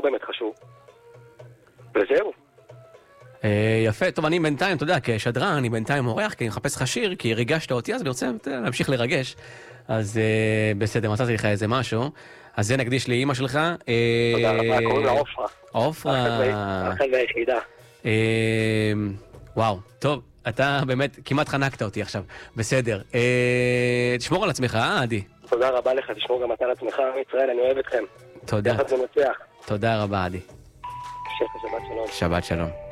באמת חשוב. וזהו. יפה, טוב, אני בינתיים, אתה יודע, כשדרן, אני בינתיים אורח, כי אני מחפש לך שיר, כי ריגשת אותי, אז אני רוצה להמשיך לרגש. אז בסדר, מצאתי לך איזה משהו. אז זה נקדיש לי אמא שלך. תודה רבה, קוראים לה עופרה. עופרה. אחת והיחידה. וואו, טוב, אתה באמת כמעט חנקת אותי עכשיו. בסדר. תשמור על עצמך, עדי? תודה רבה לך, תשמור גם אתה על עצמך, ישראל, אני אוהב אתכם. תודה. יחד זה מצליח. תודה רבה, עדי. שבת שלום. שבת שלום.